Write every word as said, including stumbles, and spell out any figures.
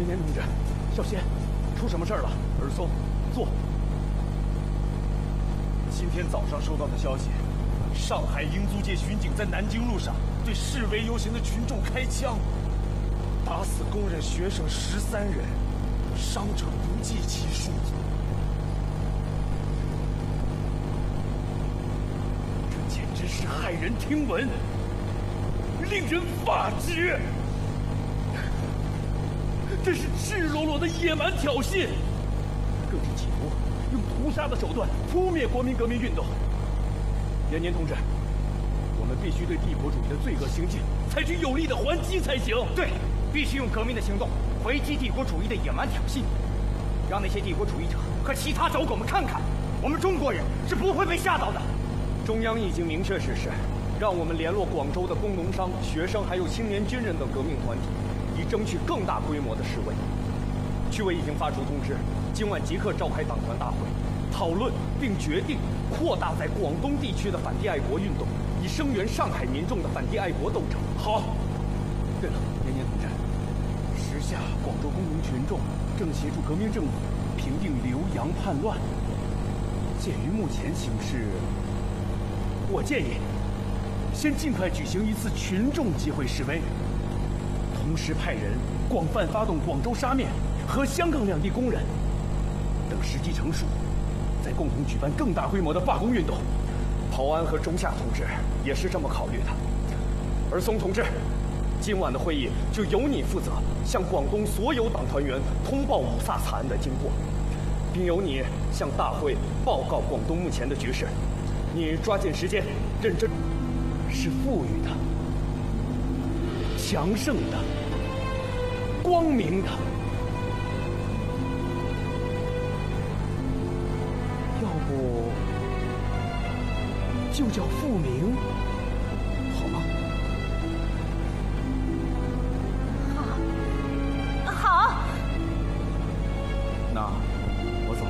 延年同志，小心，出什么事儿了？儿松，坐。 今天早上收到的消息，上海英租界巡警在南京路上对示威游行的群众开枪，打死工人、学生十三人，伤者不计其数。这简直是骇人听闻，令人发指。这是赤裸裸的野蛮挑衅，更是企图用屠杀的手段扑灭国民革命运动。延年同志，我们必须对帝国主义的罪恶行径采取有力的还击才行。 对，必须用革命的行动回击帝国主义的野蛮挑衅，让那些帝国主义者和其他走狗们看看，我们中国人是不会被吓倒的。 中央已经明确指示，让我们联络广州的工农商、学生还有青年军人等革命团体，以争取更大规模的示威。区委已经发出通知，今晚即刻召开党团大会，讨论并决定扩大在广东地区的反帝爱国运动，以声援上海民众的反帝爱国斗争。好。对了，延年同志，时下广州工农群众正协助革命政府平定留洋叛乱。鉴于目前形势，我建议先尽快举行一次群众集会示威，同时派人广泛发动广州沙面和香港两地工人，等时机成熟，再共同举办更大规模的罢工运动。陶安和钟夏同志也是这么考虑的。而松同志，今晚的会议就由你负责，向广东所有党团员通报五卅惨案的经过，并由你向大会报告广东目前的局势。你抓紧时间，认真，是富裕的、强盛的、光明的。要不就叫富明，好吗？